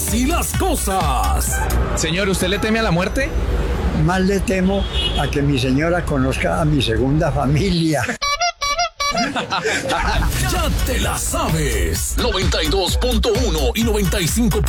Así las cosas. Señor, ¿usted le teme a la muerte? Más le temo a que mi señora conozca a mi segunda familia. Ya te la sabes. 92.1 y 95.